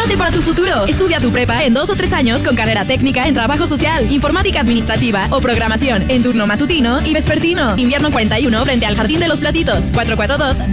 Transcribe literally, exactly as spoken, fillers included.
Prepárate para tu futuro. Estudia tu prepa en dos o tres años con carrera técnica en trabajo social, informática administrativa o programación en turno matutino y vespertino. Invierno cuarenta y uno frente al Jardín de los Platitos. cuatro cuatro dos,